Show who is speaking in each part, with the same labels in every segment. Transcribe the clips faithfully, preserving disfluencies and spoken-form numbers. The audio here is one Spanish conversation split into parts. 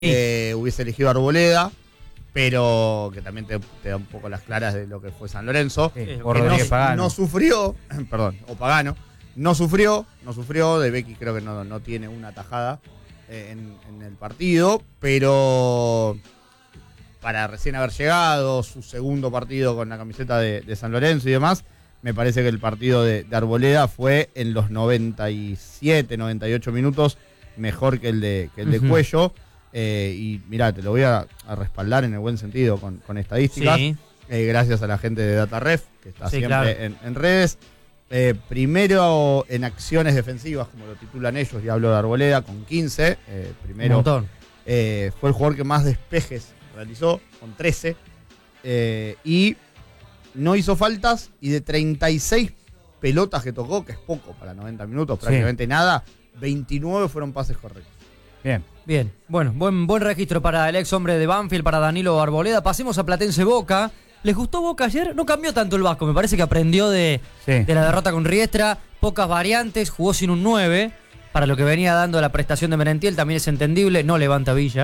Speaker 1: eh, hubiese elegido a Arboleda, pero que también te, te da un poco las claras de lo que fue San Lorenzo.
Speaker 2: Sí,
Speaker 1: que
Speaker 2: Rodríguez
Speaker 1: no,
Speaker 2: Pagano.
Speaker 1: no sufrió, perdón, o Pagano, no sufrió, no sufrió, De Becky creo que no, no tiene una tajada eh, en, en el partido, pero para recién haber llegado, su segundo partido con la camiseta de, de San Lorenzo y demás, me parece que el partido de, de Arboleda fue en los noventa y siete, noventa y ocho minutos mejor que el de, que el de
Speaker 3: Uh-huh.
Speaker 1: Cuello. Eh, y mirá, te lo voy a, a respaldar en el buen sentido con, con estadísticas.
Speaker 3: Sí.
Speaker 1: Eh, gracias a la gente de DataRef, que está
Speaker 3: Sí,
Speaker 1: siempre
Speaker 3: claro.
Speaker 1: en, en redes. Eh, primero en acciones defensivas, como lo titulan ellos, y hablo de Arboleda, con quince. Eh, primero
Speaker 3: Un montón.
Speaker 1: eh, fue el jugador que más despejes realizó, con trece. Eh, y no hizo faltas, y de treinta y seis pelotas que tocó, que es poco para noventa minutos,
Speaker 2: Sí.
Speaker 1: prácticamente nada, veintinueve fueron pases correctos.
Speaker 2: Bien.
Speaker 3: Bien, bueno, buen, buen registro para el ex hombre de Banfield, para Danilo Arboleda. Pasemos a Platense Boca. ¿Les gustó Boca ayer? No cambió tanto el Vasco, me parece que aprendió de,
Speaker 2: Sí.
Speaker 3: de la derrota con Riestra. Pocas variantes, jugó sin un nueve. Para lo que venía dando la prestación de Merentiel también es entendible. No levanta Villa.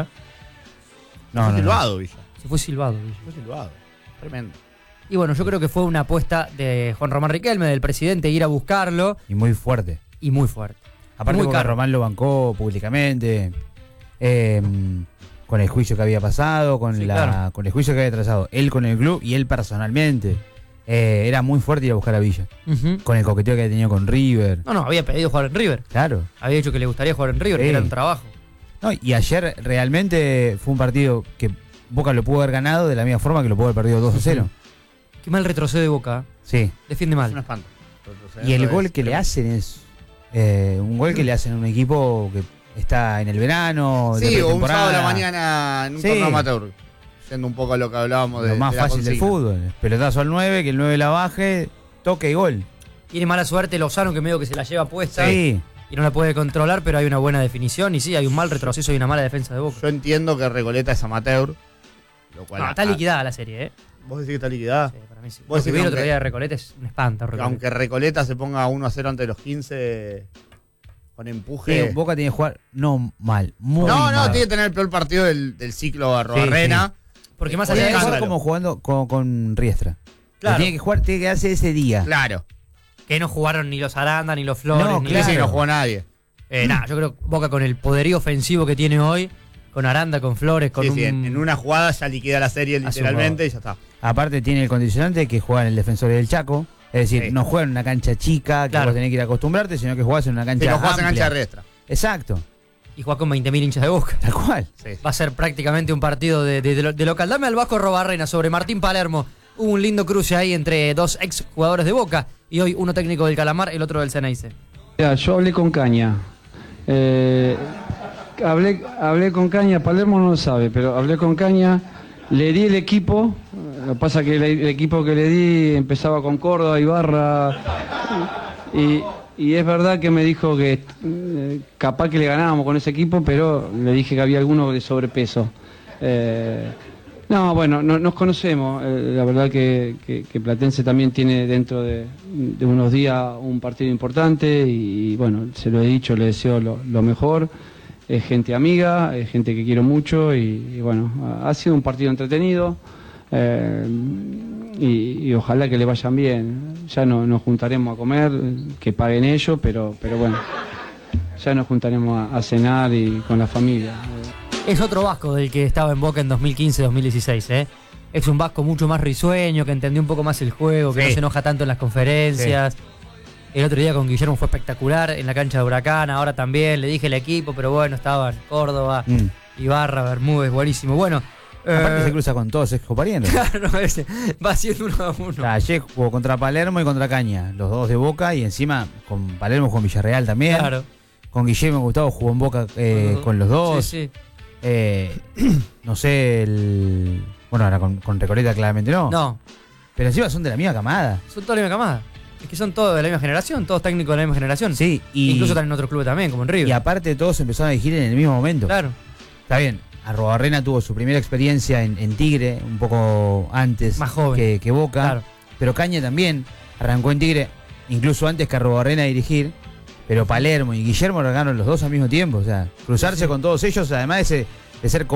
Speaker 2: No,
Speaker 1: fue
Speaker 2: no, no.
Speaker 1: silbado, Villa.
Speaker 3: Se fue silbado Villa.
Speaker 1: Fue silbado. Tremendo.
Speaker 3: Y bueno, yo creo que fue una apuesta de Juan Román Riquelme, del presidente, ir a buscarlo.
Speaker 2: Y muy fuerte.
Speaker 3: Y muy fuerte.
Speaker 2: Aparte,
Speaker 3: Muy
Speaker 2: porque
Speaker 3: caro.
Speaker 2: Román lo bancó públicamente. eh, con el juicio que había pasado, con,
Speaker 3: Sí,
Speaker 2: la,
Speaker 3: claro.
Speaker 2: con el juicio que había trazado él con el club y él personalmente. Eh, era muy fuerte ir a buscar a Villa.
Speaker 3: Ujú.
Speaker 2: Con el coqueteo que había tenido con River.
Speaker 3: No, no, había pedido jugar en River.
Speaker 2: Claro.
Speaker 3: Había dicho que le gustaría jugar en River,
Speaker 2: Sí.
Speaker 3: que era un trabajo.
Speaker 2: No, y ayer realmente fue un partido que Boca lo pudo haber ganado de la misma forma que lo pudo haber perdido dos a cero.
Speaker 3: Qué mal retrocede Boca.
Speaker 2: Sí.
Speaker 3: Defiende
Speaker 1: Es un
Speaker 3: mal.
Speaker 1: espanto.
Speaker 2: Y el
Speaker 1: Eso
Speaker 2: gol
Speaker 1: es
Speaker 2: que le
Speaker 1: tremendo.
Speaker 2: hacen es eh, un gol que le hacen a un equipo que está en el verano, de
Speaker 1: Sí, o un
Speaker 2: pretemporada.
Speaker 1: sábado a la mañana en un
Speaker 2: Sí.
Speaker 1: torneo amateur. Yendo un poco a lo que hablábamos de
Speaker 2: Lo más
Speaker 1: de la
Speaker 2: fácil del
Speaker 1: consigna.
Speaker 2: fútbol. Pelotazo al nueve, que el nueve la baje, toque y gol.
Speaker 3: Tiene mala suerte Lozano, que medio que se la lleva puesta.
Speaker 2: Sí.
Speaker 3: Y no la puede controlar, pero hay una buena definición. Y sí, hay un mal retroceso y una mala defensa de Boca.
Speaker 1: Yo entiendo que Recoleta es amateur. Lo cual
Speaker 3: No, está
Speaker 1: a-
Speaker 3: liquidada la serie, ¿eh?
Speaker 1: ¿Vos decís que está liquidada?
Speaker 3: Sí, para mí sí.
Speaker 1: Vos
Speaker 3: Lo que
Speaker 1: decís
Speaker 3: vi el
Speaker 1: que
Speaker 3: otro
Speaker 1: aunque-
Speaker 3: día de Recoleta es un espanto. Recoleta.
Speaker 1: Aunque Recoleta se ponga uno a cero ante los quince con empuje.
Speaker 2: Sí, Boca tiene que jugar no mal, muy
Speaker 1: no,
Speaker 2: mal.
Speaker 1: no, tiene que tener el peor partido del, del ciclo a
Speaker 2: Sí,
Speaker 1: Arrobarrena.
Speaker 3: Porque más
Speaker 1: Por
Speaker 3: allá
Speaker 2: Tiene
Speaker 3: de
Speaker 2: que
Speaker 3: eso,
Speaker 2: jugar
Speaker 1: escándalo.
Speaker 2: como jugando con, con Riestra.
Speaker 3: Claro.
Speaker 2: Tiene que jugar, tiene que darse ese día.
Speaker 1: Claro.
Speaker 3: que no jugaron ni los Aranda, ni los Flores,
Speaker 2: No,
Speaker 3: ni
Speaker 1: Sí,
Speaker 2: claro.
Speaker 1: sí, no jugó nadie.
Speaker 3: Eh, nada, yo creo que Boca con el poderío ofensivo que tiene hoy, con Aranda, con Flores, con
Speaker 1: Sí,
Speaker 3: un...
Speaker 1: sí, en, en una jugada ya liquida la serie
Speaker 3: Hace
Speaker 1: literalmente
Speaker 3: un
Speaker 1: y ya está.
Speaker 2: Aparte tiene el condicionante que juega en el Defensor del Chaco. Es decir,
Speaker 1: Sí.
Speaker 2: no juega en una cancha chica que
Speaker 3: Claro.
Speaker 2: vos tenés que ir a acostumbrarte, sino que jugás en una cancha
Speaker 1: Si no jugás en
Speaker 2: amplia.
Speaker 1: cancha riestra.
Speaker 2: Exacto,
Speaker 3: Y juega con veinte mil hinchas de Boca.
Speaker 2: tal cual.
Speaker 1: Sí, sí.
Speaker 3: Va a ser prácticamente un partido de, de- de lo- de local. Dame al Vasco Robarrena sobre Martín Palermo. Hubo un lindo cruce ahí entre dos ex jugadores de Boca. Y hoy uno técnico del Calamar, el otro del Ceneice.
Speaker 4: Mira, yo hablé con Caña. Eh, hablé, hablé con Caña, Palermo no lo sabe, pero hablé con Caña, le di el equipo. Lo que pasa que el, el equipo que le di empezaba con Córdoba, Ibarra. Y, y es verdad que me dijo que eh, capaz que le ganábamos con ese equipo, pero le dije que había alguno de sobrepeso. Eh, no, bueno, no- nos conocemos. Eh, la verdad que, que- que Platense también tiene dentro de, de unos días un partido importante y, bueno, se lo he dicho, le deseo lo, lo mejor. Es gente amiga, es gente que quiero mucho y, y, bueno, ha, ha sido un partido entretenido eh, y, y ojalá que le vayan bien. Ya no, nos juntaremos a comer, que paguen ellos, pero, pero bueno, ya nos juntaremos a, a cenar y con la familia.
Speaker 3: Es otro Vasco del que estaba en Boca en dos mil quince dos mil dieciséis, ¿eh? Es un Vasco mucho más risueño, que entendió un poco más el juego, que
Speaker 1: Sí.
Speaker 3: no se enoja tanto en las conferencias. El otro día con Guillermo fue espectacular en la cancha de Huracán, ahora también, le dije el equipo, pero bueno, estaban Córdoba,
Speaker 2: Mm.
Speaker 3: Ibarra, Bermúdez, buenísimo. Bueno,
Speaker 2: Aparte
Speaker 3: eh,
Speaker 2: se cruza con todos ex parientes.
Speaker 3: claro, ese, va siendo uno a uno.
Speaker 2: Ayer jugó contra Palermo y contra Caña, los dos de Boca, y encima con Palermo con Villarreal también.
Speaker 3: Claro.
Speaker 2: Con Guillermo Gustavo jugó en Boca eh,
Speaker 3: Ujú.
Speaker 2: con los dos.
Speaker 3: Sí, sí.
Speaker 2: Eh, no sé, el. Bueno, ahora con, con Recoleta claramente no.
Speaker 3: No,
Speaker 2: Pero encima son de la misma camada.
Speaker 3: son toda la misma camada. Es que son todos de la misma generación, todos técnicos de la misma generación.
Speaker 2: Sí, y.
Speaker 3: Incluso están en otro club también, como en River.
Speaker 2: Y aparte todos empezaron a dirigir en el mismo momento.
Speaker 3: Claro.
Speaker 2: Está bien, Arrobarrena tuvo su primera experiencia en, en Tigre, un poco antes
Speaker 3: Más joven.
Speaker 2: que, que Boca.
Speaker 3: Claro.
Speaker 2: Pero Caña también arrancó en Tigre, incluso antes que Arrobarrena a dirigir. Pero Palermo y Guillermo arrancaron los dos al mismo tiempo. O sea, cruzarse
Speaker 3: Sí.
Speaker 2: con todos ellos, además de ese, de ser